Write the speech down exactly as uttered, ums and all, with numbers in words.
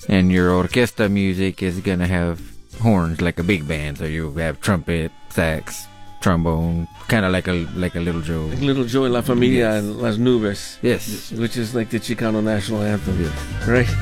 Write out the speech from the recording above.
And your orquesta music is gonna have horns like a big band, so you have trumpet, sax, trombone, kind of like a like a Little Joe. Like Little Joe y La Familia Yes. and Las Nubes. Yes. Which is like the Chicano national anthem. Yes. Right?